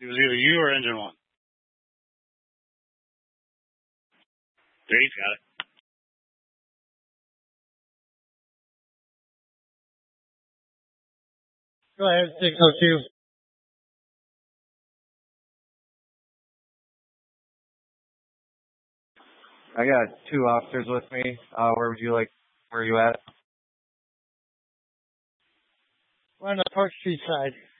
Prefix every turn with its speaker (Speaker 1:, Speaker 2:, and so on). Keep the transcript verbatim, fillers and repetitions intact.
Speaker 1: It was either you or engine one. Dave's got it.
Speaker 2: Go ahead, six oh two.
Speaker 3: I got two officers with me. Uh, where would you like, where are you at?
Speaker 2: We're on the Park Street side.